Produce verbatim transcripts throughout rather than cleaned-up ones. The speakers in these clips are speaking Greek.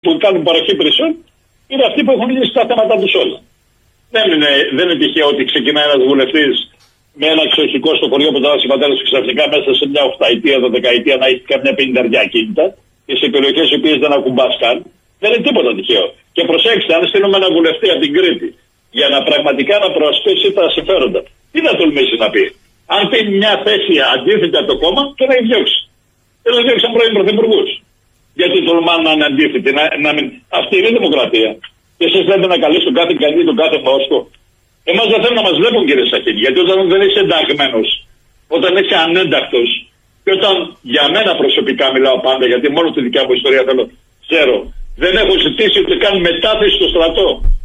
που κάνουν παροχή υπηρεσιών είναι αυτοί που έχουν λύσει τα θέματα τους όλα. Δεν είναι, δεν είναι τυχαίο ότι ξεκινάει ένας βουλευτής με ένα εξοχικό στο χωριό που τώρα πατέρα του ξαφνικά μέσα σε μια οχταετία, δωδεκαετία να έχει καμιά πενηνταριά κίνητα και σε περιοχές οι οποίες δεν ακουμπάς καν. Δεν είναι τίποτα τυχαίο. Και προσέξτε, αν στείλουμε ένα βουλευτή από την Κρήτη για να πραγματικά να προασπίσει τα συμφέροντα, τι θα τολμήσει να πει? Αν πει μια θέση αντίθετη από το κόμμα, τον έχει διώξει. Δεν τον διώξαν πρώην πρωθυπουργούς. Γιατί τολμάνε να είναι αντίθετοι. Να, να μην... Αυτή είναι η δημοκρατία. Και εσείς λέτε να καλείς τον κάθε καλή, τον κάθε μόσκο. Εμάς δεν θέλουν να μας βλέπουν, κύριε Σαχίνη. Γιατί όταν δεν είσαι ενταγμένος, όταν είσαι ανέντακτος, και όταν για μένα προσωπικά μιλάω πάντα, γιατί μόνο τη δικιά μου ιστορία θέλω, ξέρω, δεν έχω ζητήσει ούτε καν μετάθεση στο στρατό.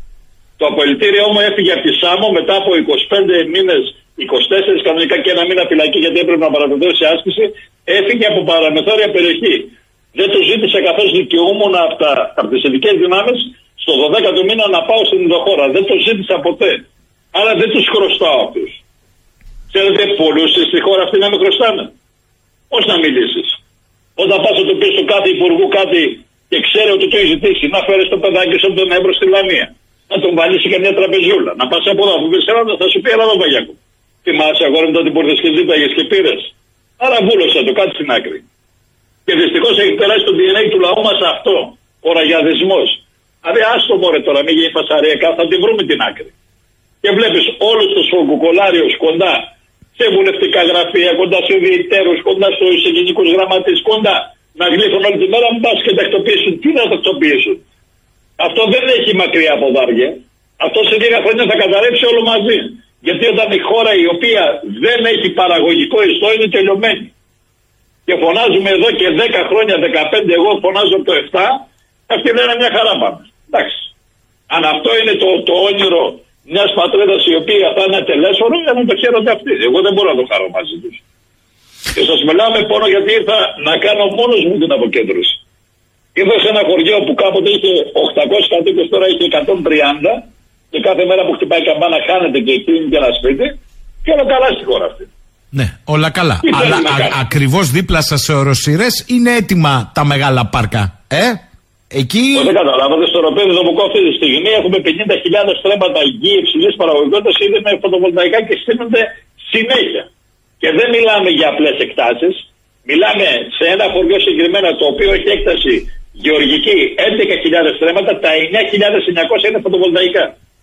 Το απολυτήριό μου έφυγε από τη Σάμο μετά από είκοσι πέντε μήνες, είκοσι τέσσερα κανονικά και ένα μήνα φυλακή, γιατί έπρεπε να παραμεθώ σε άσκηση. Έφυγε από παραμεθόρια περιοχή. Δεν του ζήτησα καθώς δικαιούμουν από, από τις ειδικές δυνάμεις στο δωδέκατο μήνα να πάω στην Ινδοχώρα. Δεν το ζήτησα ποτέ. Άρα δεν τους χρωστάω αυτούς. Ξέρετε, πολλούς στη χώρα αυτή να με χρωστάνε. Πώς να μιλήσεις? Όταν πας να το πεις στον κάθε υπουργού κάτι και ξέρει ότι το έχει ζητήσει, να φέρεις το παιδάκι σου από τον Εύρο στη Λαμία, να τον βάλεις και μια τραπεζούλα, να πας από εδώ, που πεις Ελλάδα, θα σου πει έλα εδώ Παγιάκου. Θυμάσαι αγόρι μου τότε που ήρθες και ζήταγες και πήρες? Άρα βούλωσε το, κάτι στην άκρη. Και δυστυχώς έχει περάσει το ντι εν έι του λαού μας αυτό, ο ραγιαδισμός. Δηλαδή άστο μωρέ τώρα, μην γίνει φασαριακά, θα τη βρούμε την άκρη. Και βλέπεις όλους τους φογκουκολάριους κοντά σε βουλευτικά γραφεία, κοντά σε διαιτέρους, κοντά στους γενικούς γραμματείς, κοντά να γλύφουν όλη τη μέρα, μην πας και τακτοποιήσουν. Τι να τακτοποιήσουν? Αυτό δεν έχει μακριά από βάρια. Αυτό σε λίγα χρόνια θα καταρρεύσει όλο μαζί. Γιατί όταν η χώρα η οποία δεν έχει παραγωγικό ιστό είναι τελειωμένη. Και φωνάζουμε εδώ και δέκα χρόνια, δεκαπέντε, εγώ φωνάζω από το επτά, αυτοί λένε μια χαρά πάμε. Εντάξει. Αν αυτό είναι το, το όνειρο μιας πατρίδας η οποία θα είναι τελέσφορο, για να το χαίρονται αυτοί. Εγώ δεν μπορώ να το χαρώ μαζί τους. Και σας μιλάω με πόνο γιατί ήρθα να κάνω μόνος μου την αποκέντρωση. Ήρθα σε ένα χωριό που κάποτε είχε οκτακόσιους κατοίκους, τώρα είχε εκατόν τριάντα και κάθε μέρα που χτυπάει η καμπάνα χάνεται και κλείνει και ένα σπίτι και όλα καλά στη χώρα αυτή. Ναι, όλα καλά. Αλλά ακριβώς δίπλα σας σε οροσύρες είναι έτοιμα τα μεγάλα πάρκα. Ε, εκεί. Δεν καταλάβατε, στο Ροπέδιδο που αυτή τη στιγμή έχουμε πενήντα χιλιάδες στρέμματα γη υψηλής παραγωγικότητας ήδη με φωτοβολταϊκά και στείνονται συνέχεια. Και δεν μιλάμε για απλές εκτάσεις. Μιλάμε σε ένα χωριό συγκεκριμένα το οποίο έχει έκταση γεωργική έντεκα χιλιάδες στρέμματα, τα εννιά χιλιάδες εννιακόσια είναι φωτοβολταϊκά.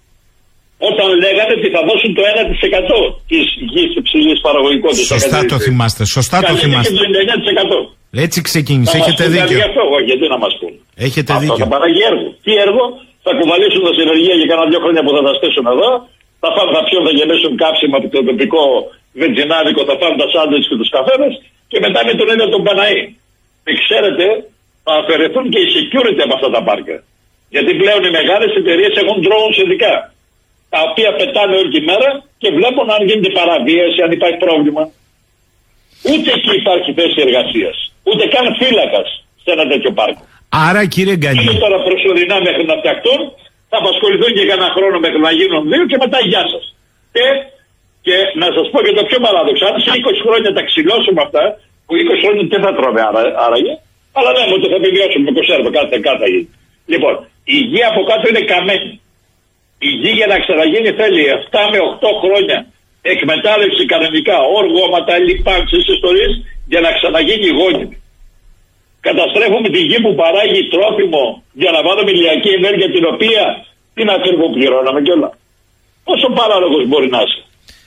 Όταν λέγανε ότι θα δώσουν το ένα τοις εκατό της γης υψηλής παραγωγικότητας. Σωστά το θυμάστε, σωστά το θυμάστε. το ενενήντα τοις εκατό. Έτσι ξεκίνησε, έχετε δίκιο. Αυτό, γιατί να μας πούν. Έχετε αυτό δίκιο. Θα παράγει έργο. Τι έργο? Θα κουβαλήσουν τα συνεργεία για κάνα δύο χρόνια που θα τα στήσουν εδώ, θα φάνε τα πιόν, θα γεμίσουν κάψιμα από το τοπικό βενζινάδικο, θα φάνε τα σάντουιτς και τους καφέδες και μετά με τον ίδιο τον Παναή. Και ξέρετε, θα αφαιρεθούν και οι security από αυτά τα πάρκα. Γιατί πλέον οι μεγάλες εταιρείες έχουν drones ειδικά, τα οποία πετάνε όλη τη μέρα και βλέπουν αν γίνεται παραβίαση, αν υπάρχει πρόβλημα. Ούτε εκεί υπάρχει θέση εργασίας. Ούτε καν φύλακας σε ένα τέτοιο πάρκο. Άρα κύριε Γκανή. Και τώρα προσωρινά μέχρι να φτιαχτούν, θα απασχοληθούν και κανένα χρόνο μέχρι να γίνουν δύο και μετά γεια σας. Και, και να σας πω και το πιο παράδοξο, αν σε είκοσι χρόνια τα ξυλώσουμε αυτά, που είκοσι χρόνια δεν θα τρώμε άραγε, αλλά ναι, ότι θα επιβιώσουμε με κονσέρβα, κάθε κάτι γίνει. Λοιπόν, η γη από κάτω είναι καμένη. Η γη για να ξαναγίνει θέλει επτά με οκτώ χρόνια εκμετάλλευση κανονικά, όργωματα, λιπάνξεις, ιστορίες, για να ξαναγίνει γόνιμη. Καταστρέφουμε τη γη που παράγει τρόφιμο για να βάλουμε ηλιακή ενέργεια, την οποία την ακριβοπληρώναμε κιόλα. Πόσο παράλογος μπορεί να είσαι?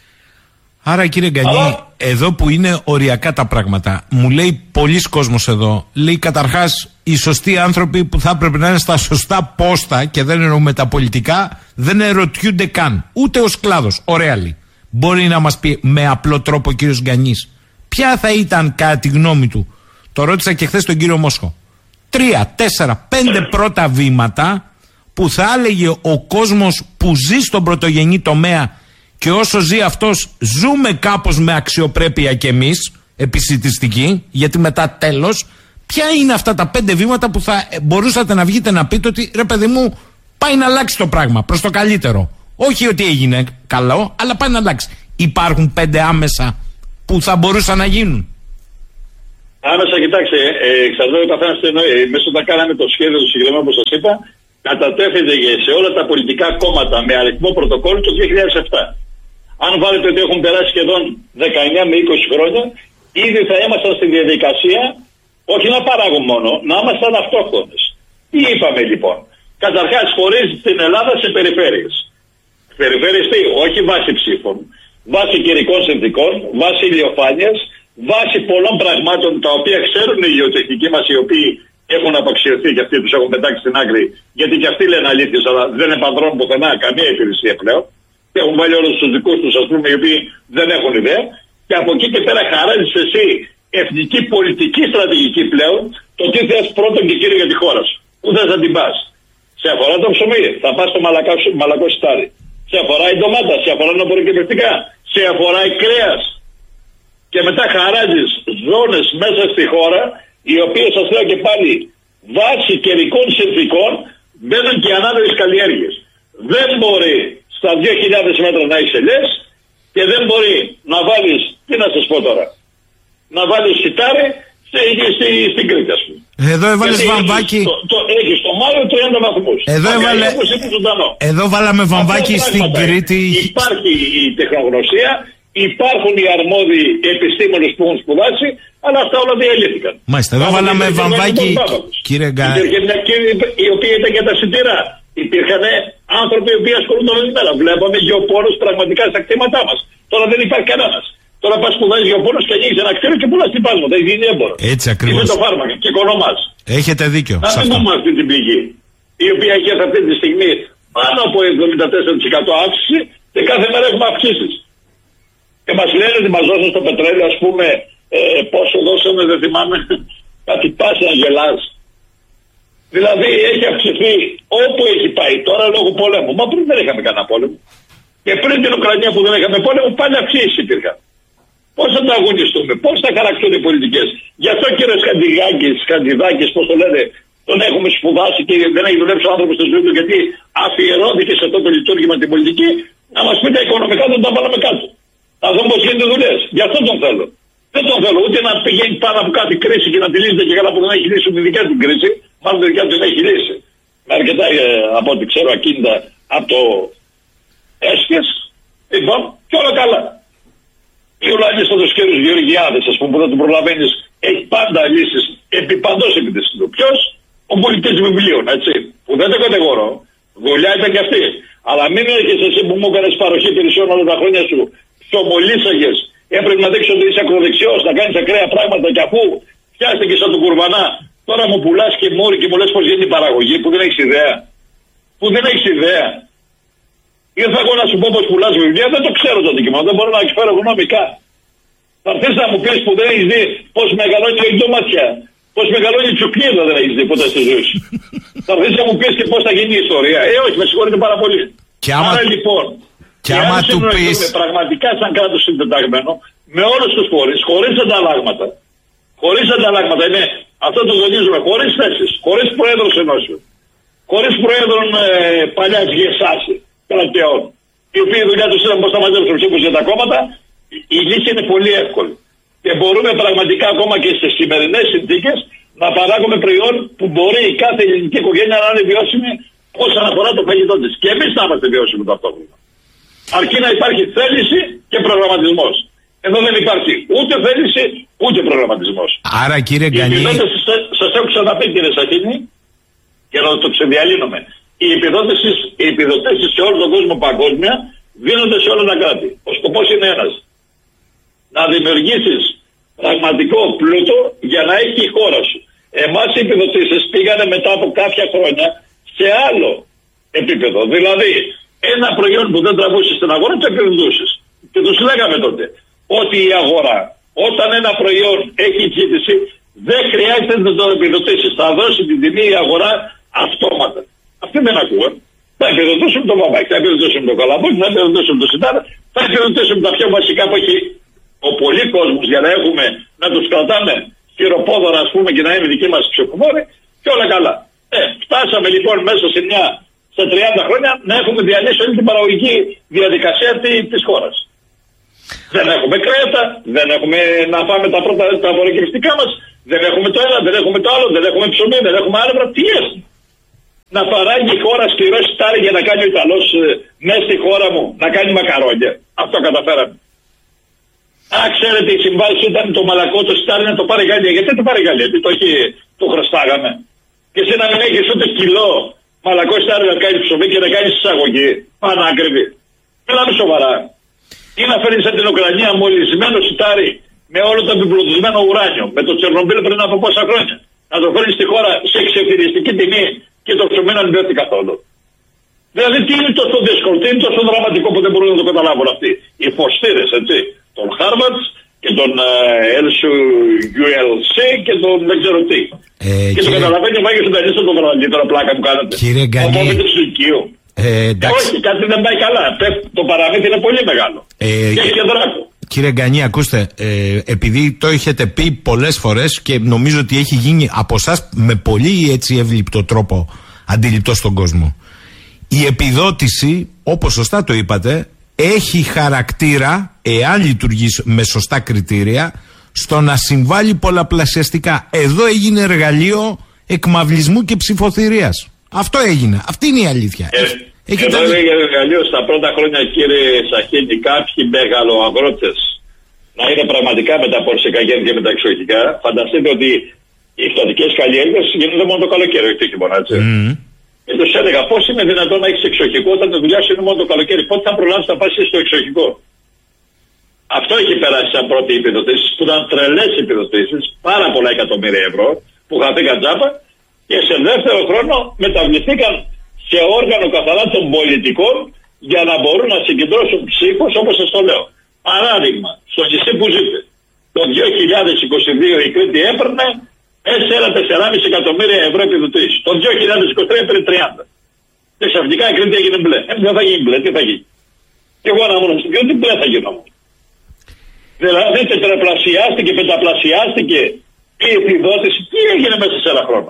Άρα κύριε Γκανή, Αλλά... εδώ που είναι οριακά τα πράγματα, μου λέει πολλοί κόσμος εδώ, λέει καταρχάς οι σωστοί άνθρωποι που θα έπρεπε να είναι στα σωστά πόστα, και δεν εννοούμε τα πολιτικά, δεν ερωτιούνται καν, ούτε ως κλάδος. Ωραία λέει. Μπορεί να μας πει με απλό τρόπο ο κύριος Γκανής ποια θα ήταν κατά τη γνώμη του? Το ρώτησα και χθες τον κύριο Μόσχο. Τρία, τέσσερα, πέντε πρώτα βήματα που θα έλεγε ο κόσμος που ζει στον πρωτογενή τομέα, και όσο ζει αυτός ζούμε κάπως με αξιοπρέπεια κι εμείς, επισιτιστική, γιατί μετά τέλος, ποια είναι αυτά τα πέντε βήματα που θα μπορούσατε να βγείτε να πείτε ότι ρε παιδί μου πάει να αλλάξει το πράγμα προς το καλύτερο? Όχι ότι έγινε καλό, αλλά πάει να αλλάξει. Υπάρχουν πέντε άμεσα που θα μπορούσαν να γίνουν. Άμεσα, κοιτάξτε, ε, εξαρτάται ο καθένας τι εννοεί. Εμείς όταν κάναμε το σχέδιο του συγκεκριμένου, όπως σας είπα, κατατέθηκε σε όλα τα πολιτικά κόμματα με αριθμό πρωτοκόλλου το δύο χιλιάδες επτά. Αν βάλετε ότι έχουν περάσει σχεδόν δεκαεννιά με είκοσι χρόνια, ήδη θα ήμασταν στη διαδικασία, όχι να παράγουν μόνο, να ήμασταν αυτόχθονες. Τι είπαμε λοιπόν? Καταρχάς, χωρίζει την Ελλάδα σε περιφέρειες. Περιφέρειες τι? Όχι βάση ψήφων, βάση καιρικών συνθηκών, βάση ηλιοφάνειας, βάση πολλών πραγμάτων τα οποία ξέρουν οι γεωτεχνικοί μας, οι οποίοι έχουν απαξιωθεί και αυτοί τους έχουν πετάξει στην άκρη, γιατί και αυτοί λένε αλήθειες, αλλά δεν επανδρώνουν πουθενά καμία υπηρεσία πλέον. Και έχουν βάλει όλους τους δικούς τους, ας πούμε, οι οποίοι δεν έχουν ιδέα. Και από εκεί και πέρα χαράζεις εσύ εθνική πολιτική στρατηγική πλέον, το τι θες πρώτον και κύριο για τη χώρα σου. Πού θες να την πας? Σε αφορά το ψωμί, θα πας στο μαλακό σιτάρι. Σε αφορά η ντομάτα, σε αφορά τα απορροκυπευτικά, σε αφορά η κρέας. Και μετά χαράζεις ζώνες μέσα στη χώρα, οι οποίες, σας λέω και πάλι, βάσει καιρικών συνθηκών μπαίνουν και ανάδρες καλλιέργειες. Δεν μπορεί στα δύο χιλιάδες μέτρα να έχεις ελιές και δεν μπορεί να βάλεις, τι να σας πω τώρα, να βάλεις σιτάρι στη, στην Κρήτη, ας πούμε. Εδώ έβαλες βαμβάκι. Το, το, έχεις το Μάιο τριάντα βαθμούς. Εδώ, έβαλε... Εδώ βάλαμε βαμβάκι στην Κρήτη. Υπάρχει η τεχνογνωσία, υπάρχουν οι αρμόδιοι επιστήμονες που έχουν σπουδάσει, αλλά αυτά όλα διαλύθηκαν. Μάλιστα, εδώ βάλαμε βαμβάκι, κύριε Γκά. Υπήρχε μια κύριε η οποία ήταν για τα σιτηρά. Υπήρχαν άνθρωποι οι οποίοι ασχολούνται με την βλέπαμε γεωπόρους πραγματικά στα κτήματά μας. Τώρα δεν υπάρχει κανένας. Τώρα πας σπουδάζεις γεωπόρους και ανοίγεις ένα κτίριο και πουλάς τυπάσματα. Έχει γίνει έμπορο. Έτσι ακριβώς. Είναι το φάρμακο και οικονομάς. Έχετε δίκιο. Να μην δούμε αυτή την πηγή, η οποία έχει αυτή τη στιγμή πάνω από εβδομήντα τέσσερα τοις εκατό αύξηση και κάθε μέρα έχουμε αυξήσεις. Και μας λένε ότι μας δώσουν στο πετρέλαιο, ας πούμε, ε, πόσο δώσαμε, δεν θυμάμαι, κάτι πάση να γελάς. Δηλαδή έχει αυξηθεί όπου έχει πάει τώρα λόγω πολέμου. Μα πριν δεν είχαμε κανένα πόλεμο. Και πριν την Ουκρανία που δεν είχαμε πόλεμο, πάλι αυξήσεις υπήρχαν. Πώς θα τα αγωνιστούμε, πώς θα χαρακτούν οι πολιτικές? Γι' αυτό κύριε Σκαντιδάκης, Σκαντιδάκης, πώς το λένε, τον έχουμε σπουδάσει και δεν έχει δουλέψει ο άνθρωπος στη ζωή του, γιατί αφιερώθηκε σε αυτό το λειτουργήμα την πολιτική, να μας πει τα οικονομικά δεν τα βάλαμε κάτω. Να δούμε πώς γίνονται δουλειές. Γι' αυτό τον θέλω. Δεν τον θέλω ούτε να πηγαίνει πάνω από κάτι κρίση και να τη λύσετε και καλά που δεν έχει λύσει τη δικιά την κρίση. Μάλλον τη δικιά την έχει λύσει. Με αρκετά, ε, από ό,τι ξέρω, ακίνητα από το έσχες. Λοιπόν, και όλα καλά. Και ο Λανής από τους κύριους Γεωργιάδες, ας πούμε, που δεν τον προλαβαίνεις, έχει πάντα λύσεις επί παντός επιτυχής του. Ποιος? Ο πολιτής βιβλίων, έτσι. Που δεν το κατηγορώ. Δουλειά ήταν και αυτή. Αλλά μην έρχεσαι εσύ που μου έκανες παροχή υπηρεσιών όλα τα χρόνια σου, ψωμολίσαγες. Έπρεπε να δείξω ότι είσαι ακροδεξιός, να κάνεις ακραία πράγματα και αφού φτιάστηκε σαν τον Κουρβανά, τώρα μου πουλάς και μόρι και μου λες πως γίνεται η παραγωγή, που δεν έχεις ιδέα. Που δεν έχεις ιδέα. Ήρθα εγώ να σου πω πως πουλάς βιβλία, δεν το ξέρω το αντικείμενο, δεν μπορώ να εκφέρω γνώμικά. Θα έρθεις να μου πεις που δεν έχεις δει πως μεγαλώνει η ντοματιά, πως μεγαλώνει η τσουκλίδα, δεν έχεις δει ποτέ στη ζωή σου. Θα έρθεις να μου πεις και πώς θα γίνει η ιστορία. Ε, όχι, με συγχωρείτε πάρα πολύ. Και άμα... Άρα λοιπόν, και άμα του πεις... πραγματικά σαν κράτος συντεταγμένο, με όλους τους φορείς, χωρίς ανταλλάγματα, χωρίς ανταλλάγματα, είναι, αυτό το τονίζουμε, χωρίς θέσεις, χωρίς πρόεδρος ενώσεων, χωρίς πρόεδρων ε, παλιάς γεσάση, κρατεών, οι οποίοι η δουλειά τους ήταν πώς θα μαζέψουν ψήφους για τα κόμματα, η, η λύση είναι πολύ εύκολη. Και μπορούμε πραγματικά ακόμα και στις σημερινές συνθήκες να παράγουμε προϊόν που μπορεί η κάθε ελληνική οικογένεια να είναι βιώσιμη όσον αφορά το φαγητό της. Και εμείς θα είμαστε βιώσιμοι ταυτόχρονα. Αρκεί να υπάρχει θέληση και προγραμματισμός. Εδώ δεν υπάρχει ούτε θέληση ούτε προγραμματισμός. Άρα κύριε Γκανή... Σας έχω ξαναπεί κύριε Σαχίνη και να το ξεδιαλύνουμε. Οι επιδοτήσεις, οι επιδοτήσεις σε όλο τον κόσμο παγκόσμια δίνονται σε όλα τα κράτη. Ο σκοπός είναι ένας. Να δημιουργήσεις πραγματικό πλούτο για να έχει η χώρα σου. Εμάς οι επιδοτήσεις πήγανε μετά από κάποια χρόνια σε άλλο επίπεδο. Δηλαδή ένα προϊόν που δεν τραβούσε στην αγορά το επιδοτούσες. Και τους λέγαμε τότε ότι η αγορά όταν ένα προϊόν έχει ζήτηση δεν χρειάζεται να το επιδοτήσεις. Θα δώσει την τιμή η αγορά αυτόματα. Αυτοί δεν ακούγαν. Θα επιδοτούσουμε το βαμβάκι, θα επιδοτούσουμε το καλαμπόκι, θα επιδοτούσουμε το σιτάρα, θα επιδοτούσουμε τα πιο βασικά που έχει ο πολλή κόσμος για να έχουμε, να τους κρατάμε χειροπόδωρα ας πούμε και να είναι δικοί μας ψηφοφόροι και όλα καλά. Ε, φτάσαμε λοιπόν μέσα σε μια, σε τριάντα χρόνια να έχουμε διαλύσει όλη την παραγωγική διαδικασία της χώρας. Δεν έχουμε κρέατα, δεν έχουμε να φάμε τα πρώτα τα απορροκυπευτικά μας, Δεν έχουμε το ένα, δεν έχουμε το άλλο, δεν έχουμε ψωμί, δεν έχουμε άλευρα. Τι έχουμε? Να παράγει η χώρα σκληρό σιτάρι για να κάνει ο Ιταλός ε, μέσα στη χώρα μου να κάνει μακαρόνια. Αυτό καταφέραμε. Α, ξέρετε, η συμβάση ήταν το μαλακό το σιτάρι να το πάρει η Γαλλία. Γιατί δεν το πάρει η Γαλλία, το, έχει, το χρωστάγαμε. Και εσύ να μην έχει ούτε κιλό μαλακό σιτάρι να κάνει ψωμί και να κάνει εισαγωγή. Πανάκριβη. Μιλάμε σοβαρά. Ή να φέρνει από την Ουκρανία μολυσμένο σιτάρι με όλο το επιπλουτισμένο ουράνιο, με το Τσερνομπίλ πριν από πόσα χρόνια. Να το φέρνει στη χώρα σε εξεφυριστική τιμή και το ψωμί να μην πέφτει καθόλου. Δηλαδή, τι είναι τόσο δύσκολο, τι είναι τόσο δραματικό που δεν μπορούν να το καταλάβουν αυτοί. Οι φωστήρες, έτσι. Τον Χάρβαρτ και τον ελ γιου ελ σι και τον δεν ξέρω τι. Ε, και κύριε... το καταλαβαίνει ο Μάγιος Συνταλής τον βραδύ, τώρα πλάκα που κάνετε. Κύριε Γκανή. Ε, όχι, κάτι δεν πάει καλά. Το παραμύθι είναι πολύ μεγάλο. Ε, και έχει και δράκο. Κύριε Γκανή, ακούστε, ε, επειδή το έχετε πει πολλές φορές και νομίζω ότι έχει γίνει από εσάς με πολύ έτσι εύληπτο τρόπο αντιληπτό στον κόσμο. Η επιδότηση, όπως σωστά το είπατε, έχει χαρακτήρα, εάν λειτουργεί με σωστά κριτήρια, στο να συμβάλλει πολλαπλασιαστικά. Εδώ έγινε εργαλείο εκμαυλισμού και ψηφοθυρίας. Αυτό έγινε. Αυτή είναι η αλήθεια. Ε, εδώ έγινε εργαλείο στα πρώτα χρόνια, κύριε Σαχίνη, κάποιοι μεγαλοαγρότες να είναι πραγματικά με τα πορσικά και με τα εξοχικά. Φανταστείτε ότι οι εκδοτικές καλλιέργειες γίνονται μόνο το καλοκαίρι, όχι το χειμώνα, έτσι. Mm. Και τους έλεγα, πώς είναι δυνατόν να έχεις εξοχικό όταν τη δουλειά σου είναι μόνο το καλοκαίρι? Πότε θα προλάβεις να πας στο εξοχικό? Αυτό έχει περάσει σαν πρώτη επιδοτήσεις, που ήταν τρελές επιδοτήσεις, πάρα πολλά εκατομμύρια ευρώ, που χαθήκαν τζάπα, και σε δεύτερο χρόνο μεταβληθήκαν σε όργανο καθαρά των πολιτικών για να μπορούν να συγκεντρώσουν ψήφους, όπως σας το λέω. Παράδειγμα, στο νησί που ζείτε, το δύο χιλιάδες είκοσι δύο η Κρήτη έπαιρνε τέσσερα με τέσσερα κόμμα πέντε εκατομμύρια ευρώ επιδοτήσεις. Το δύο χιλιάδες είκοσι τρία έπαιρνε τριάντα. Και ξαφνικά η Κρήτη έγινε μπλε. Ε, δεν θα γίνει μπλε, τι θα γίνει? Και εγώ να μου πει ότι μπλε θα γίνω. Δηλαδή τετραπλασιάστηκε, πενταπλασιάστηκε η επιδότηση. Τι έγινε μέσα σε ένα χρόνο?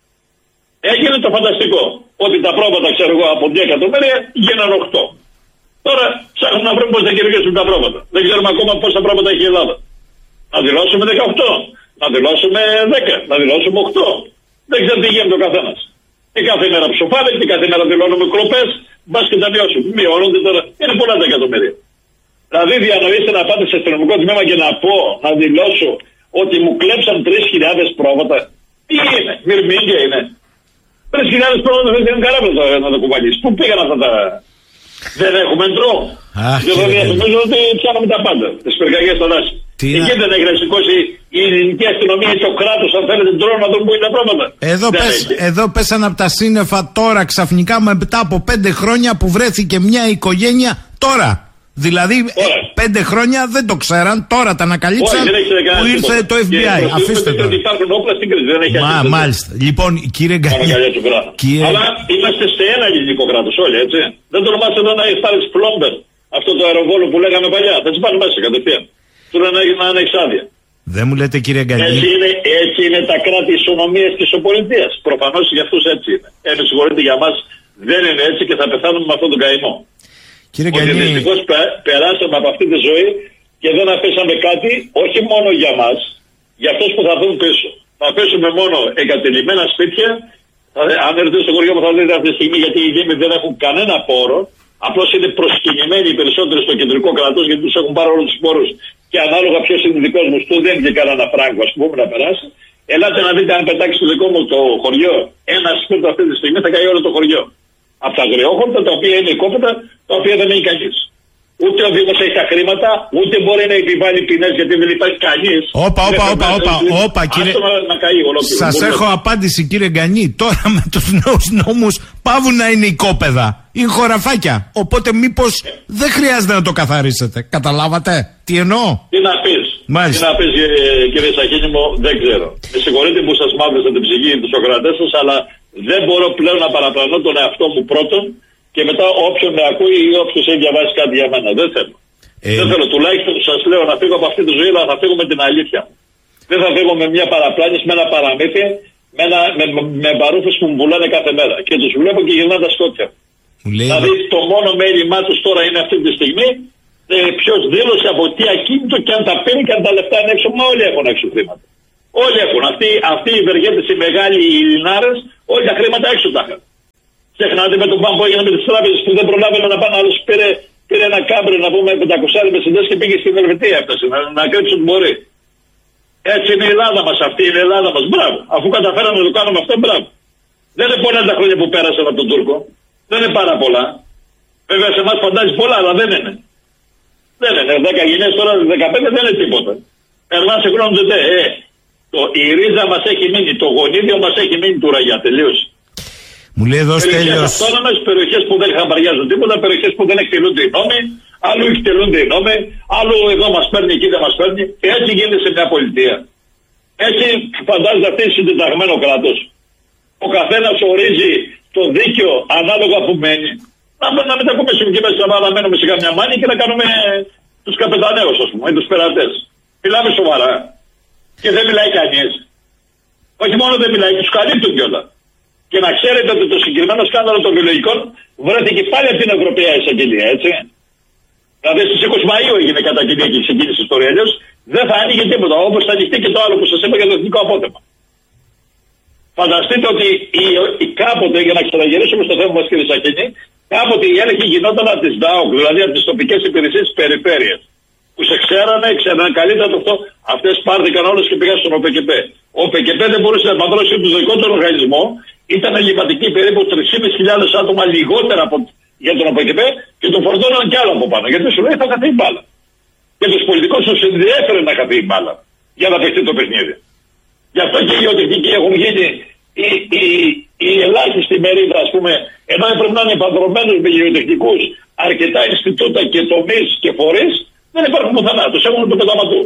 Έγινε το φανταστικό. Ότι τα πρόβατα, ξέρω εγώ, από δύο εκατομμύρια γίνανε οκτώ. Τώρα ψάχνουμε να βρούμε πώς θα κερδίσουν τα πρόβατα. Δεν ξέρουμε ακόμα πόσα πρόβατα έχει η Ελλάδα. Να δηλώσουμε δεκαοκτώ, να δηλώσουμε δέκα, να δηλώσουμε οκτώ. Δεν ξέρω τι γίνεται ο καθένας. Και κάθε μέρα ψοφάνε και κάθε μέρα δηλώνουμε κλοπές. Μπα και τα μειώσουμε. Μειώνονται τώρα. Είναι πολλά τα εκατομμύρια. Δηλαδή διανοείστε να πάτε σε αστυνομικό τμήμα και να πω, να δηλώσω ότι μου κλέψαν τρεις χιλιάδες πρόβατα. Τι είναι? Μυρμήγκια είναι? τρεις χιλιάδες πρόβατα δεν είναι καλά να το κουβαλήσει. Πού πήγαν αυτά τα... Δεν έχουμε εντρό. Δηλαδή νομίζω ότι πιάνουμε τα πάντα. Τις πυρκαγιές στο δάση. Εκεί δεν έχει να σηκώσει η ελληνική αστυνομία και ο κράτος, αν θέλετε, ντρόν να δουν πού είναι τα πράγματα. Εδώ, πες, εδώ πέσαν από τα σύννεφα τώρα ξαφνικά μετά από πέντε χρόνια που βρέθηκε μια οικογένεια τώρα. Δηλαδή ε, πέντε χρόνια δεν το ξέραν, τώρα τα ανακαλύψαν. Όχι, που ήρθε το εφ μπι άι. Αφήστε το. Υπάρχουν όπλα στην κρίση, δεν έχει. Μα, μάλιστα. Λοιπόν, κύριε Γκανή. Κύριε... Αλλά είμαστε σε ένα ελληνικό κράτος όλοι, έτσι. Δεν τολμάστε εδώ να πάρει πλόμπερ αυτό το αεροβόλο που λέγαμε παλιά. Θα τι πάνε μέσα κατευθείαν. Του λένε να είναι εξάδεια. Δεν μου λέτε, κύριε Γκανή. Έτσι είναι, έτσι είναι τα κράτη ισονομίας της οπολιτείας. Προφανώς για αυτούς έτσι είναι. Ε, με συγχωρείτε, για μας δεν είναι έτσι και θα πεθάνουμε με αυτόν τον καημό. Κύριε Ότι Γκανή... δυστυχώς περάσαμε από αυτή τη ζωή και δεν αφήσαμε κάτι, όχι μόνο για μας, για αυτούς που θα δουν πίσω. Θα αφήσουμε μόνο εγκατελειμμένα σπίτια. Αν έρθετε στο χωριό μου θα δείτε αυτή τη στιγμή, γιατί οι δήμοι δεν έχουν κανένα πόρο. Απλώς είναι προσκυνημένοι οι περισσότεροι στο κεντρικό κράτος, γιατί τους έχουν πάρει όλους τους πόρους και ανάλογα ποιος είναι δικός μου του δεν βγει κανένα φράγκο, ας πούμε, να περάσει. Ελάτε να δείτε, αν πετάξει το δικό μου το χωριό ένα σπίτι αυτή τη στιγμή, θα καεί όλο το χωριό. Από τα αγριόχορτα, τα οποία είναι οικόπεδα, τα οποία δεν έχει κανείς. Ούτε ο Δήμος έχει τα χρήματα, ούτε μπορεί να επιβάλλει ποινές, γιατί δεν υπάρχει κανείς. Όπα, όπα, όπα, όπα, όπα, κύριε. Σας έχω απάντηση, κύριε Γκανή. Τώρα με τους νέους νόμους πάβουν να είναι οικόπεδα. Είναι χωραφάκια. Οπότε μήπως δεν χρειάζεται να το καθαρίσετε. Καταλάβατε τι εννοώ? Τι να πεις? Μάλιστα. Τι να πεις, κύριε Σαχίνη μου, δεν ξέρω. Με συγχωρείτε που σας μαύρησα την ψυχή του Σοκρατές σας, αλλά δεν μπορώ πλέον να παραπλανώ τον εαυτό μου πρώτον και μετά όποιον με ακούει ή όποιος έχει διαβάσει κάτι για μένα. Δεν θέλω. Ε... Δεν θέλω. Τουλάχιστον σας λέω να φύγω από αυτή τη ζωή, αλλά θα φύγω με την αλήθεια. Δεν θα φύγω με μια παραπλάνηση, με ένα παραμύθι, με, ένα, με, με παρούφες που μου πουλάνε κάθε μέρα. Και τους βλέπω και γυρνάνε τα σκότια. Λέει... Δηλαδή το μόνο μέλημά τους τώρα είναι αυτή τη στιγμή ε, ποιος δήλωσε από τι ακίνητο και αν τα παίρνει και αν τα λεφτά είναι έξω. Μα όλοι έχουν έξω χρήματα. Όλοι έχουν. Αυτοί, αυτοί οι ευεργέτες, οι μεγάλοι, οι λινάρες, όλοι τα χρήματα έξω τα είχαν. Ξεχνάτε με τον παν που έγινε με τις τράπεζες που δεν προλάβαινε να πάνε, άλλος πήρε, πήρε ένα κάμπρι να πούμε πεντακόσια μεσεντές και πήγε στην Ελβετία έφτασε να, να κρύψει ότι μπορεί. Έτσι είναι η Ελλάδα μας, αυτή είναι η Ελλάδα μας. Μπράβο. Αφού καταφέραμε να το κάνουμε αυτό, μπράβο. Δεν είναι πολλά τα χρόνια που πέρασαν από τον Τούρκο. Δεν είναι πάρα πολλά. Βέβαια σε εμάς φαντάζει πολλά, αλλά δεν είναι. Δεν είναι. δέκα γενιές τώρα, δεκαπέντε δεν είναι τίποτα. Περνά σε χρόνο δεν ε, το, η ρίζα μας έχει μείνει, το γονίδιο μας έχει μείνει του ραγιά. Τελείωσε. Μου λέει εδώ περιοχές αυτόνομες, περιοχές που δεν χαμπαριάζουν τίποτα, περιοχές που δεν εκτελούνται οι νόμοι, άλλου εκτελούνται οι νόμοι, άλλου εδώ μας παίρνει, εκεί δεν μας παίρνει. Και έτσι γίνεται σε μια πολιτεία. Έτσι φαντάζεται αυτή συντεταγμένο κράτος. Ο καθένας ορίζει το δίκαιο ανάλογα που μένει. Να, να μην τα πούμε συγκεκριμένα μέσα να μένουμε σε καμιά μάνη και να κάνουμε τους καπεταναίους, ας πούμε, τους περατές. Μιλάμε σοβαρά. Και δεν μιλάει κανείς. Όχι μόνο δεν μιλάει, τους καλύπτουν κιόλας. Και να ξέρετε ότι το συγκεκριμένο σκάνδαλο των βιολογικών βρέθηκε πάλι από την Ευρωπαϊκή Εισαγγελία, έτσι. Δηλαδή στις είκοσι Μαΐου έγινε καταγγελία και ξεκίνησε η ιστορία. Αλλιώς δεν θα άνοιγε τίποτα. Όπως θα ανοιχτεί και το άλλο που σας είπα για το εθνικό απότεμα. Φανταστείτε ότι η, η, κάποτε, για να ξαναγυρίσουμε στο θέμα μας κύριε Σακίνη, κάποτε η έλεγχη γινόταν από τις ΔΑΟΚ, δηλαδή από τις τοπικές υπηρεσίες της περιφέρειας. Που σε ξέρανε, ξέρανε καλύτερα το αυτό. Αυτές πάρθηκαν όλες και πήγαν στον ΟΠΕΚΕΠΕ. Ο ΟΠΕΚΕΠΕ δεν μπορούσε να παντρώσει τον δικό του οργανισμό. Ήταν λιβατικοί περίπου τρεις χιλιάδες πεντακόσια άτομα λιγότερα από, για τον ΟΠΕΚΕΠΕ και τον φορτώναν κι άλλο από πάνω. Γιατί σου λέει θα χαθεί η μπάλα. Και τους πολιτικούς τους ενδιέφερε να χαθεί η μπάλα για να παιχτεί το παιχνίδι. Γι' αυτό και οι γεωτεχνικοί έχουν γίνει η, η, η ελάχιστη μερίδα, ας πούμε, ενώ έπρεπε να είναι παντρωμένους με γεωτεχνικούς αρκετά Ινστιτούτα και τομείς και φορείς, δεν υπάρχουν πουθενά. Τους έχουν το πεταματού.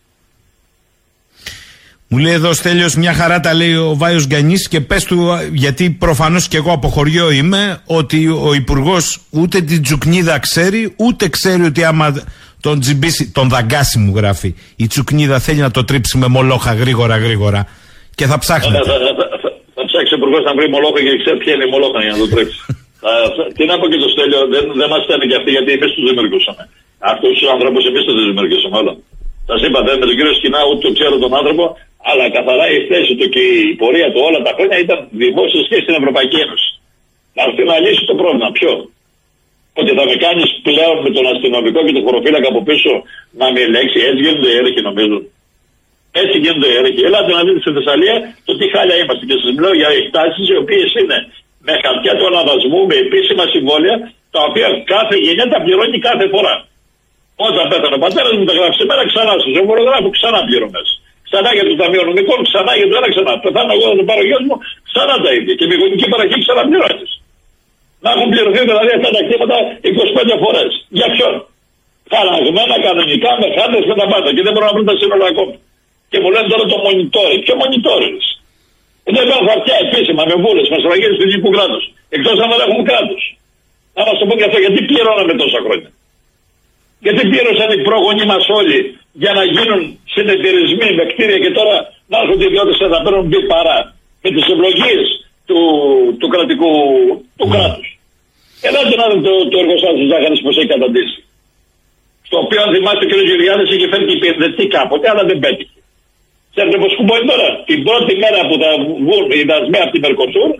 Μου λέει εδώ Στέλιος, μια χαρά τα λέει ο Βάιος Γκανής και πες του, γιατί προφανώς και εγώ από χωριό είμαι, ότι ο Υπουργός ούτε την Τσουκνίδα ξέρει, ούτε ξέρει ότι άμα τον τζιμπήσει, τον δαγκάσει μου γράφει, η Τσουκνίδα θέλει να το τρίψει με μολόχα γρήγορα γρήγορα και θα ψάχνετε. Θα, θα, θα, θα, θα ψάξει ο Υπουργός να βρει μολόχα και ξέρει ποια είναι η μολόχα για να το τρίψει. Τι να πω και το Στέλιο, δεν, δεν μας στέλνει και αυτοί γιατί εμείς τους δημιουργούσαμε. Αυτούς τους ανθρώπους εμείς τους δημιουργήσαμε όλα. Σας είπα, δεν με τον κύριο Σκινά ούτε το ξέρω τον άνθρωπο, αλλά καθαρά η θέση του και η πορεία του όλα τα χρόνια ήταν δημόσια σχέση στην Ευρωπαϊκή Ένωση. Να έρθει να λύσει το πρόβλημα. Ποιο? Ότι θα με κάνεις πλέον με τον αστυνομικό και τον χωροφύλακα από πίσω να με ελέγξει. Έτσι γίνονται οι έρεχοι νομίζω. Έτσι γίνονται οι έρεχοι. Ελάτε να δείτε στη Θεσσαλία το τι χάλια είμαστε. Και σας μιλάω για εκτάσεις οι οποίες είναι με χαρτιά του αναβασμού, με επίσημα συμβόλαια, τα οποία κάθε γενιά τα πληρώνει κάθε φορά. Όταν πέθανε ο πατέρας μου τα γράφει σήμερα, ξανά στους εμβολογράφου, ξανά πληρωμές. Ξανά για το Ταμείο Νομικών, ξανά για το ένα, ξανά. Πεθάνω εγώ να το πάρω γιος μου, ξανά τα ίδια. Και με γονική παραχή ξαναπληρώνεις. Να έχουν πληρωθεί δηλαδή αυτά τα κτήματα είκοσι πέντε φορές. Για ποιον? Χαραγμένα, κανονικά, με χάρτες με τα πάντα. Και δεν μπορούν να βρουν τα σύνολα ακόμη. Και μου λένε τώρα το monitoring. Ποιο monitoring? Δεν υπάρχουν χαρτιά επίσημα με βούλες, με σφραγίδες του ελληνικού κράτους. Εκτός αν δεν έχουμε κράτος. Να μας το πω και αυτό, γιατί πληρώναμε τόσα χρόνια. Γιατί πλήρωσαν οι πρόγονοι μας όλοι για να γίνουν συνεταιρισμοί με κτίρια και τώρα να έρχονται οι ιδιώτες να παίρνουν μπει παρά με τις ευλογίες του, του κρατικού του mm. κράτους. Ελάτε να δείτε το, το εργοστάσιο της ζάχαρης πως έχει καταντήσει. Στο οποίο αν θυμάστε ο κ. Γεωργιάδης είχε φέρει και υπηρετή κάποτε, αλλά δεν πέτυχε. Ξέρετε πως κουμπάει τώρα? Την πρώτη μέρα που θα βγουν οι δασμοί από την Μερκοσούρ,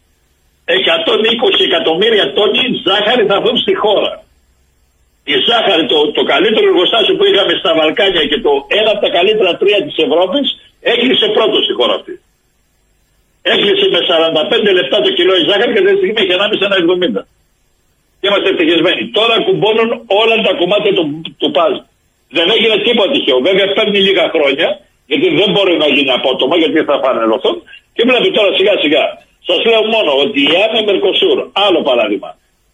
εκατόν είκοσι εκατομμύρια τόνοι ζάχαρη θα βγουν στη χώρα. Η ζάχαρη, το, το καλύτερο εργοστάσιο που είχαμε στα Βαλκάνια και το ένα από τα καλύτερα τρία της Ευρώπης, έκλεισε πρώτο στη χώρα αυτή. Έκλεισε με σαράντα πέντε λεπτά το κιλό η ζάχαρη και αυτή τη στιγμή έχει ανάμεσα ένα εβδομήντα. Και είμαστε ευτυχισμένοι. Τώρα κουμπώνουν όλα τα κομμάτια του, του παζ. Δεν έγινε τίποτα τυχαίο. Βέβαια παίρνει λίγα χρόνια, γιατί δεν μπορεί να γίνει απότομα, γιατί θα φανερωθούν. Και βλέπει τώρα σιγά σιγά. Σας λέω μόνο ότι η Άνε Μερκοσούρ, άλλο παράδειγμα,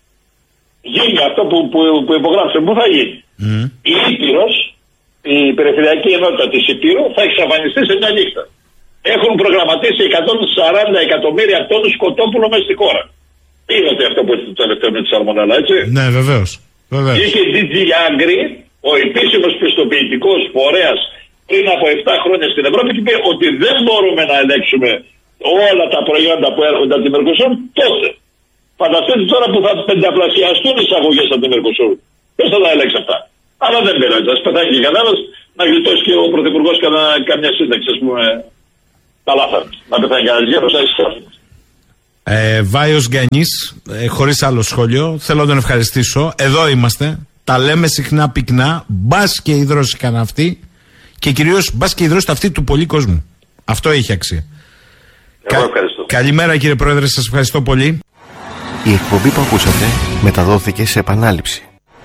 γίνει αυτό που, που, που υπογράψε, πού θα γίνει? Mm. Η Ήπειρος, η περιφερειακή ενότητα της Ήπειρου θα εξαφανιστεί σε μια νύχτα. Έχουν προγραμματίσει εκατόν σαράντα εκατομμύρια τόνους κοτόπουλο μέσα στη χώρα. Είδατε αυτό που ήταν το τελευταίο με τη σαλμονέλα, έτσι? Ναι, βεβαίως. βεβαίως. Είχε ντι τζι Agri, ο επίσημος πιστοποιητικός φορέας πριν από επτά χρόνια στην Ευρώπη και είπε ότι δεν μπορούμε να ελέγξουμε όλα τα προϊόντα που έρχονται από την Μερκοσούρ τότε. Φανταστείτε τώρα που θα πενταπλασιαστούν οι εισαγωγές από την Μερκοσούρ. Ποιος θα τα ελέγξει αυτά? Αλλά δεν πειράζει. Ας πετάει και κανένας. να γλιτώσει και ο Πρωθυπουργός καμιά σύνταξη, ας πούμε. Καλά θα να πεθάνει κανένας γέρος, να είσαι. Ε, Βάιος Γκανής, ε, χωρίς άλλο σχόλιο, θέλω να τον ευχαριστήσω. Εδώ είμαστε, τα λέμε συχνά πυκνά, μπας και υδρώσηκαν αυτοί και κυρίως μπας και υδρώσουν αυτοί του πολλή κόσμου. Αυτό έχει αξία. Εγώ Κα... ευχαριστώ. Καλημέρα κύριε Πρόεδρε, σας ευχαριστώ πολύ. Η εκπομπή που ακούσατε μεταδόθηκε σε επανάληψη.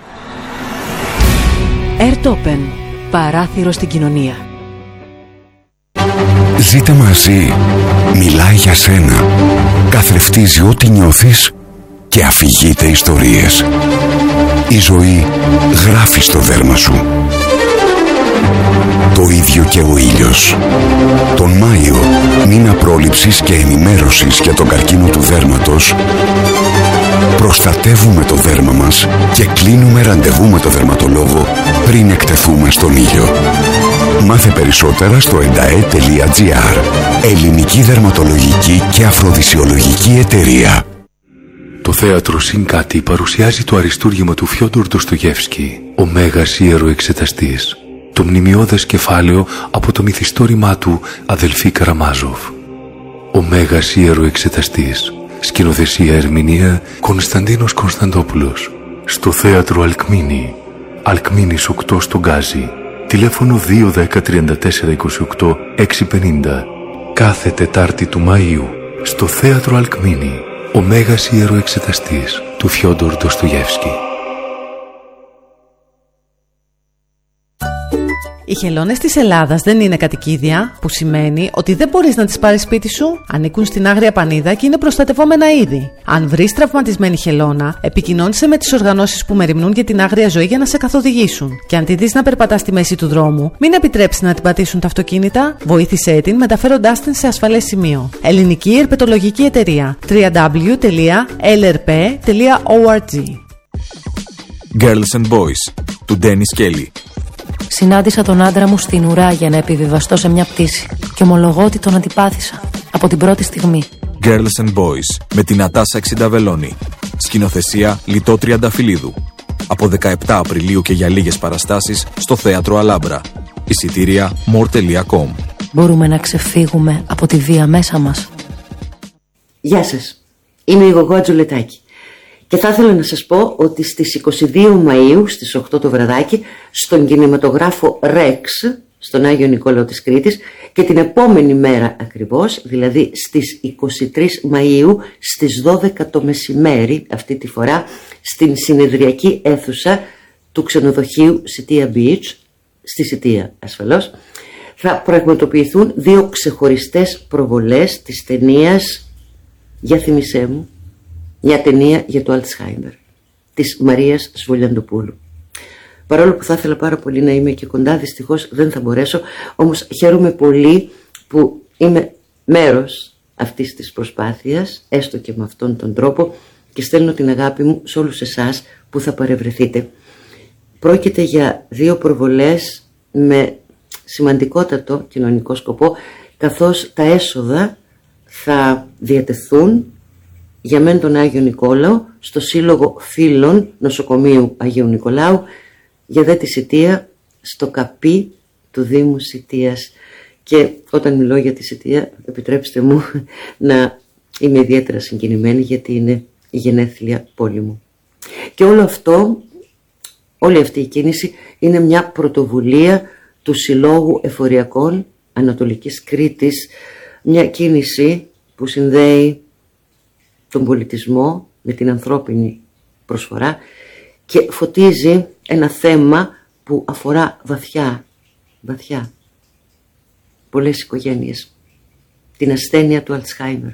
Airtopen, παράθυρο στην κοινωνία. Ζήτε μαζί. Μιλάει για σένα. Καθρεφτίζει ό,τι νιώθεις και αφηγείται ιστορίες. Η ζωή γράφει στο δέρμα σου. Το ίδιο και ο ήλιος. Τον Μάιο, μήνα πρόληψης και ενημέρωσης για τον καρκίνο του δέρματος, προστατεύουμε το δέρμα μας και κλείνουμε ραντεβού με το δερματολόγο πριν εκτεθούμε στον ήλιο. Μάθε περισσότερα στο εντα-ε τελεία τζι άρ. Ελληνική δερματολογική και αφροδισιολογική εταιρεία. Το θέατρο Συνκάτι παρουσιάζει το αριστούργημα του Φιόντορ Ντοστογεύσκη, ο μέγας ιεροεξεταστής. Το μνημιώδες κεφάλαιο από το μυθιστόρημά του «Αδελφοί Καραμάζοφ». Ο μέγας ιεροεξεταστής. Σκηνοθεσία ερμηνεία Κωνσταντίνος Κωνσταντόπουλος. Στο θέατρο Αλκμίνη. Αλκμίνης οκτώ στο Γκάζι. Τηλέφωνο δύο δέκα τριάντα τέσσερα είκοσι οκτώ έξι πενήντα. Κάθε Τετάρτη του Μαΐου. Στο θέατρο Αλκμίνη. Ο μέγας ιεροεξεταστής του Φιόντορ Ντοστογεύσκη. Οι χελώνες της Ελλάδας δεν είναι κατοικίδια, που σημαίνει ότι δεν μπορείς να τις πάρεις σπίτι σου. Ανήκουν στην Άγρια Πανίδα και είναι προστατευόμενα είδη. Αν βρεις τραυματισμένη χελώνα, επικοινώνησε με τις οργανώσεις που μεριμνούν για την άγρια ζωή για να σε καθοδηγήσουν. Και αν τη δεις να περπατά στη μέση του δρόμου, μην επιτρέψεις να την πατήσουν τα αυτοκίνητα, βοήθησέ την μεταφέροντάς την σε ασφαλές σημείο. Ελληνική Ερπετολογική Εταιρεία. double-u double-u double-u τελεία ελ αρ πι τελεία ο αρ τζι. Girls and Boys του Ντένις Κέλλη. Συνάντησα τον άντρα μου στην ουρά για να επιβιβαστώ σε μια πτήση και ομολογώ ότι τον αντιπάθησα από την πρώτη στιγμή. Girls and Boys με την Νατάσα Ξινταβελώνη. Σκηνοθεσία Λιτό Τριανταφυλλίδου. Από δεκαεπτά Απριλίου και για λίγες παραστάσεις στο Θέατρο Αλάμπρα. Εισιτήρια more τελεία com. Μπορούμε να ξεφύγουμε από τη βία μέσα μας. Γεια σας, είμαι η Γογό Τζουλετάκη. Και θα ήθελα να σας πω ότι στις είκοσι δύο Μαΐου στις οκτώ το βραδάκι στον κινηματογράφο Ρεξ στον Άγιο Νικόλαο της Κρήτης και την επόμενη μέρα ακριβώς, δηλαδή στις είκοσι τρεις Μαΐου στις δώδεκα το μεσημέρι, αυτή τη φορά στην συνεδριακή αίθουσα του ξενοδοχείου Σιτία Beach, στη Σιτία ασφαλώς, θα πραγματοποιηθούν δύο ξεχωριστές προβολές της ταινίας «Για θυμισέ μου», μια ταινία για το Αλτσχάιμερ της Μαρίας Σβολιαντοπούλου. Παρόλο που θα ήθελα πάρα πολύ να είμαι και κοντά, δυστυχώς δεν θα μπορέσω, όμως χαίρομαι πολύ που είμαι μέρος αυτής της προσπάθειας, έστω και με αυτόν τον τρόπο, και στέλνω την αγάπη μου σε όλους εσάς που θα παρευρεθείτε. Πρόκειται για δύο προβολές με σημαντικότατο κοινωνικό σκοπό, καθώς τα έσοδα θα διατεθούν για μεν τον Άγιο Νικόλαο στο Σύλλογο Φίλων Νοσοκομείου Αγίου Νικολάου, για δε τη Σιτία στο καπί του Δήμου Σιτίας. Και όταν μιλώ για τη Σιτία, επιτρέψτε μου να είμαι ιδιαίτερα συγκινημένη, γιατί είναι η γενέθλια πόλη μου. Και όλο αυτό, όλη αυτή η κίνηση είναι μια πρωτοβουλία του Συλλόγου Εφοριακών Ανατολικής Κρήτης, μια κίνηση που συνδέει τον πολιτισμό με την ανθρώπινη προσφορά και φωτίζει ένα θέμα που αφορά βαθιά, βαθιά πολλές οικογένειες, την ασθένεια του Αλτσχάιμερ.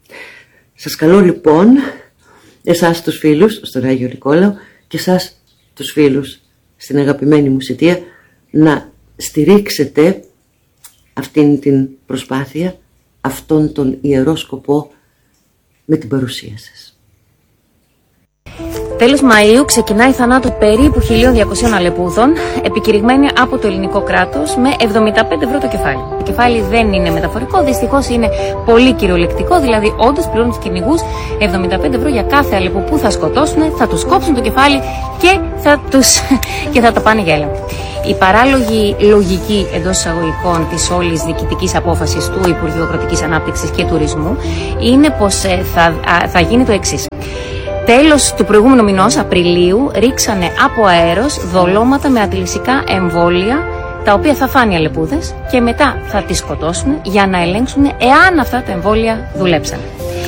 Σας καλώ λοιπόν, εσάς τους φίλους στον Άγιο Νικόλαο και εσάς τους φίλους στην αγαπημένη μου Σιτία, να στηρίξετε αυτήν την προσπάθεια, αυτόν τον ιερό σκοπό, με την παρουσία σας. Τέλος Μαΐου ξεκινάει η θανάτου περίπου χίλια διακοσίων αλεπούδων, επικηρυγμένη από το ελληνικό κράτος, με εβδομήντα πέντε ευρώ το κεφάλι. Το κεφάλι δεν είναι μεταφορικό, δυστυχώς είναι πολύ κυριολεκτικό, δηλαδή όντως πληρώνουν τους κυνηγούς εβδομήντα πέντε ευρώ για κάθε αλεπού που θα σκοτώσουν, θα τους κόψουν το κεφάλι και θα, τους... και θα τα πάνε για έλεγχο. Η παράλογη λογική εντός εισαγωγικών της όλης διοικητικής απόφασης του Υπουργείου Αγροτικής Ανάπτυξης και Τουρισμού είναι πως ε, θα, α, θα γίνει το εξής. Τέλος του προηγούμενου μηνός, Απριλίου, ρίξανε από αέρος δολώματα με αντιλυσικά εμβόλια, τα οποία θα φάνε οι αλεπούδες και μετά θα τις σκοτώσουν για να ελέγξουν εάν αυτά τα εμβόλια δουλέψαν.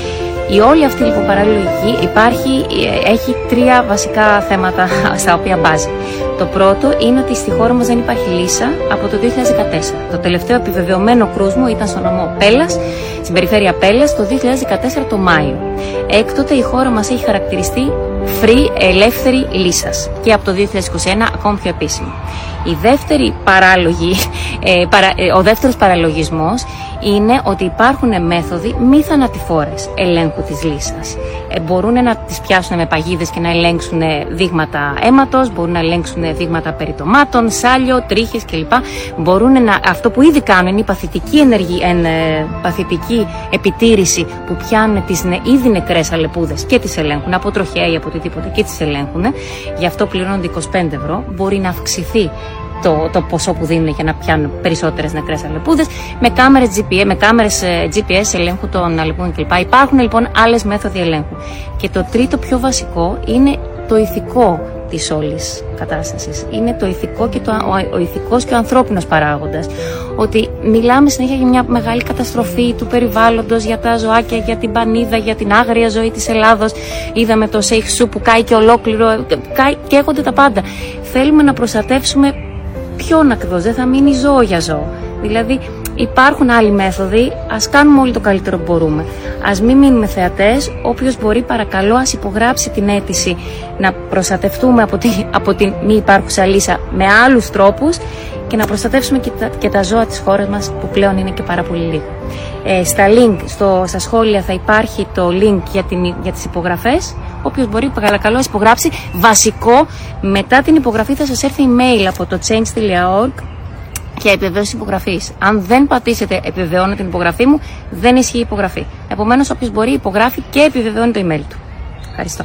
Η όλη αυτή λοιπόν παραλογική υπάρχει, έχει τρία βασικά θέματα στα οποία μπάζει. Το πρώτο είναι ότι στη χώρα μας δεν υπάρχει λύσα από το δύο χιλιάδες δεκατέσσερα. Το τελευταίο επιβεβαιωμένο κρούσμο ήταν στο νομό Πέλλας, στην περιφέρεια Πέλλας, το δύο χιλιάδες δεκατέσσερα το Μάιο. Έκτοτε η χώρα μας έχει χαρακτηριστεί free, ελεύθερη λύσας και από το δύο χιλιάδες είκοσι ένα ακόμη πιο επίσημη. Η δεύτερη παράλογη, ε, παρα, ε, ο δεύτερος παραλογισμός είναι ότι υπάρχουν μέθοδοι μη θανατηφόρες ελέγχου της λύσας. Ε, μπορούν να τις πιάσουν με παγίδες και να ελέγξουν δείγματα αίματος, μπορούν να ελέγξουν δείγματα περιτομάτων, σάλιο, τρίχες κλπ. Μπορούν να, αυτό που ήδη κάνουν είναι η παθητική, ενεργη, εν, ε, παθητική επιτήρηση που πιάνουν τις νε, ήδη νεκρές αλεπούδες και τις ελέγχουν από τροχέα ή από οτιδήποτε και τις ελέγχουν. Γι' αυτό πληρώνονται είκοσι πέντε ευρώ. Μπορεί να αυξηθεί Το, το ποσό που δίνουν για να πιάνουν περισσότερες νεκρές αλεπούδες με κάμερες τζι πι ες, με κάμερες τζι πι ες ελέγχου των αλεπούδων κλπ. Υπάρχουν λοιπόν άλλες μέθοδοι ελέγχου. Και το τρίτο πιο βασικό είναι το ηθικό της όλης κατάστασης. Είναι το ηθικό και το, ο, ο ηθικός και ο ανθρώπινος παράγοντας. Ότι μιλάμε συνέχεια για μια μεγάλη καταστροφή του περιβάλλοντος, για τα ζωάκια, για την πανίδα, για την άγρια ζωή της Ελλάδος. Είδαμε το Σέιχ Σου που κάει και ολόκληρο, κάει, καίγονται τα πάντα. Θέλουμε να προστατεύσουμε ποιον ακριβώς, δεν θα μείνει ζώο για ζώο. Δηλαδή υπάρχουν άλλοι μέθοδοι, ας κάνουμε όλοι το καλύτερο που μπορούμε. Ας μην μείνουμε θεατές, όποιος μπορεί παρακαλώ ας υπογράψει την αίτηση να προστατευτούμε από, τη, από την μη υπάρχουσα λύσα με άλλους τρόπους και να προστατεύσουμε και τα, και τα ζώα της χώρας μας που πλέον είναι και πάρα πολύ λίγο. Ε, στα link, στο, στα σχόλια θα υπάρχει το link για, την, για τις υπογραφές. Όποιος μπορεί παρακαλώ υπογράψει. Βασικό, μετά την υπογραφή θα σας έρθει email από το change τελεία org για επιβεβαίωση υπογραφής. Αν δεν πατήσετε επιβεβαιώνω την υπογραφή μου, δεν ισχύει η υπογραφή. Επομένως, όποιος μπορεί υπογράφει και επιβεβαιώνει το email του. Ευχαριστώ.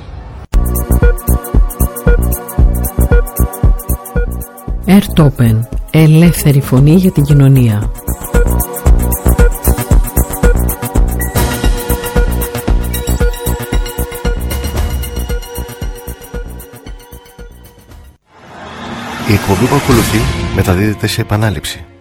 Ερτόπεν. Ελεύθερη φωνή για την κοινωνία. Η εκπομπή που ακολουθεί μεταδίδεται σε επανάληψη.